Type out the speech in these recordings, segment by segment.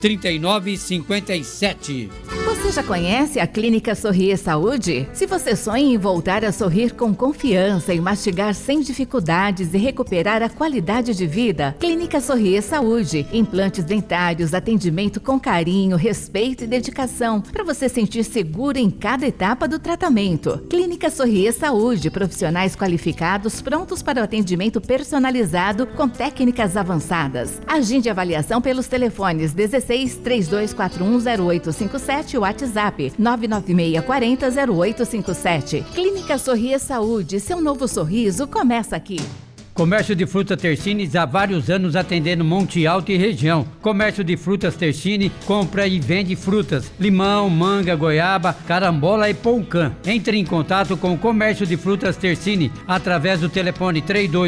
3957. Você já conhece a Clínica Sorrir Saúde? Se você sonha em voltar a sorrir com confiança e mastigar sem dificuldades e recuperar a qualidade de vida, Clínica Sorrir Saúde. Implantes dentários, atendimento com carinho, respeito e dedicação, para você sentir seguro em cada etapa do tratamento. Clínica Sorrir Saúde, profissionais qualificados prontos para o atendimento personalizado com técnicas avançadas. Agende avaliação pelos telefones 16 3241 0857 e WhatsApp 99640 0857. Clínica Sorrir Saúde, seu novo sorriso começa aqui. Comércio de frutas Tersines há vários anos atendendo Monte Alto e região. Comércio de frutas Tersine compra e vende frutas, limão, manga, goiaba, carambola e poucã. Entre em contato com o Comércio de Frutas Tersine através do telefone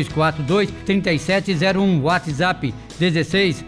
3242-3701, WhatsApp 16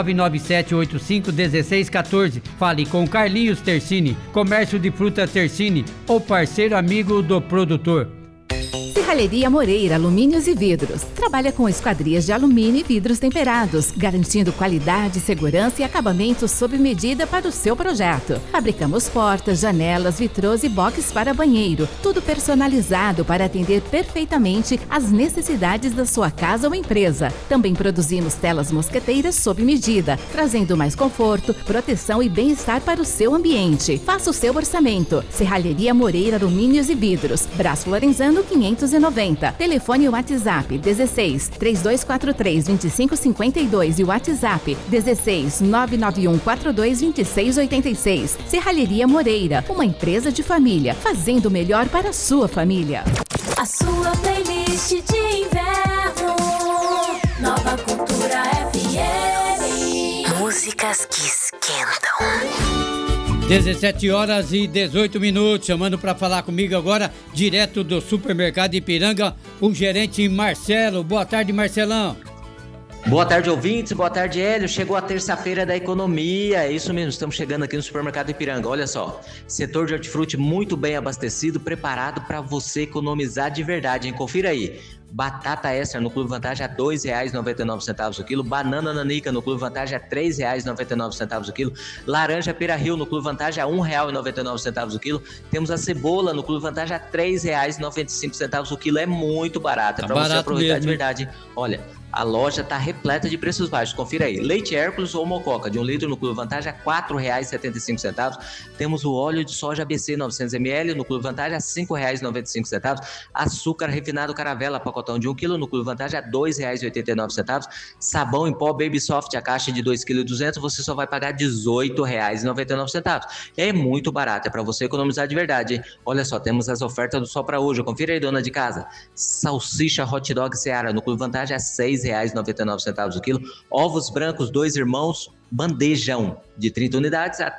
99785 1614. Fale com Carlinhos Tersine. Comércio de frutas Tersine, o parceiro amigo do produtor. Serralheria Moreira Alumínios e Vidros. Trabalha com esquadrias de alumínio e vidros temperados, garantindo qualidade, segurança e acabamento sob medida para o seu projeto. Fabricamos portas, janelas, vitrôs e boxes para banheiro. Tudo personalizado para atender perfeitamente às necessidades da sua casa ou empresa. Também produzimos telas mosqueteiras sob medida, trazendo mais conforto, proteção e bem-estar para o seu ambiente. Faça o seu orçamento. Serralheria Moreira Alumínios e Vidros. Brás Lorenzano 590. Telefone WhatsApp 16 3243 2552 e WhatsApp 16 991 42 2686. Serralheria Moreira, uma empresa de família, fazendo o melhor para a sua família. A sua playlist de inverno, Nova Cultura FM. Músicas que esquentam. 17 horas e 18 minutos, chamando para falar comigo agora, direto do supermercado Ipiranga, o gerente Marcelo. Boa tarde, Marcelão. Boa tarde, ouvintes. Boa tarde, Hélio. Chegou a terça-feira da economia. É isso mesmo, estamos chegando aqui no supermercado Ipiranga. Olha só, setor de hortifruti muito bem abastecido, preparado para você economizar de verdade, hein? Confira aí. Batata extra no Clube Vantagem a R$ 2,99 o quilo. Banana nanica no Clube Vantagem a R$ 3,99 o quilo. Laranja Pira-Rio no Clube Vantagem a R$ 1,99 o quilo. Temos a cebola no Clube Vantagem a R$ 3,95 o quilo. É muito barato, é para você aproveitar mesmo, de verdade. Olha, a loja está repleta de preços baixos. Confira aí. Leite Hércules ou Mococa de 1 litro no Clube Vantagem a R$ 4,75. Temos o óleo de soja ABC 900ml no Clube Vantagem a R$ 5,95. Açúcar refinado Caravela, pacotão de 1 kg no Clube Vantagem a R$ 2,89. Sabão em pó Baby Soft, a caixa de 2,2 kg, você só vai pagar R$ 18,99. É muito barato, é para você economizar de verdade, hein? Olha só, temos as ofertas do Sol para hoje. Confira aí, dona de casa. Salsicha Hot Dog Seara no Clube Vantagem a R$ 6,99 o quilo. Ovos brancos, 2 irmãos, bandejão de 30 unidades a R$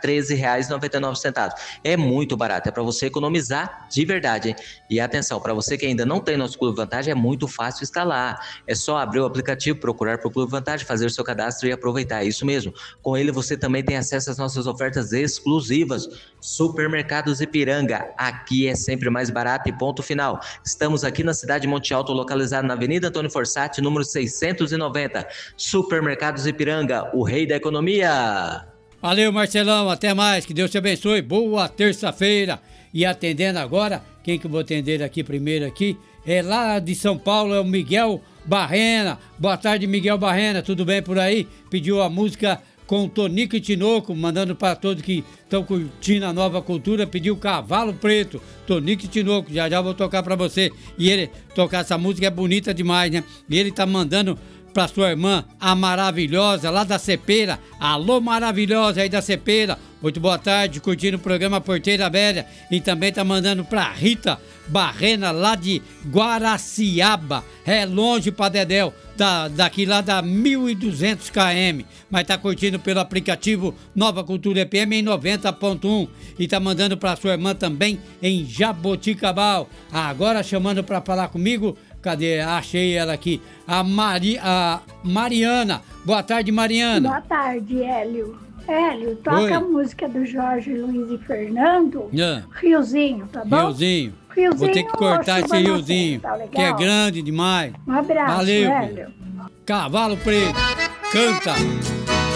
13,99. É muito barato, é para você economizar de verdade, hein? E atenção, para você que ainda não tem nosso Clube Vantagem, é muito fácil instalar. É só abrir o aplicativo, procurar por Clube Vantagem, fazer o seu cadastro e aproveitar. É isso mesmo. Com ele você também tem acesso às nossas ofertas exclusivas. Supermercados Ipiranga, aqui é sempre mais barato e ponto final. Estamos aqui na cidade de Monte Alto, localizado na Avenida Antônio Forsatti, número 690. Supermercados Ipiranga, o rei da economia. Valeu, Marcelão, até mais, que Deus te abençoe, boa terça-feira. E atendendo agora, quem que eu vou atender aqui primeiro aqui, é lá de São Paulo, é o Miguel Barrena. Boa tarde, Miguel Barrena, tudo bem por aí? Pediu a música com o Tonico e Tinoco, mandando para todos que estão curtindo a Nova Cultura, pediu Cavalo Preto, Tonico e Tinoco, já vou tocar para você. E ele, tocar essa música é bonita demais, né? E ele tá mandando pra sua irmã, a maravilhosa, lá da Cepeira. Alô, maravilhosa aí da Cepeira. Muito boa tarde, curtindo o programa Porteira Velha. E também tá mandando pra Rita Barrena, lá de Guaraciaba. É longe pra Dedéu, daqui lá da 1.200 km. Mas tá curtindo pelo aplicativo Nova Cultura FM em 90.1. E tá mandando pra sua irmã também em Jaboticabal. Agora chamando pra falar comigo. Cadê? Achei ela aqui. A Mariana. Boa tarde, Mariana. Boa tarde, Hélio. Hélio, toca Oi. A música do Jorge Luiz e Fernando. Riozinho, tá bom? Riozinho. Vou ter que cortar esse riozinho, tá que é grande demais. Um abraço, valeu, Hélio. Cavalo Preto. Canta.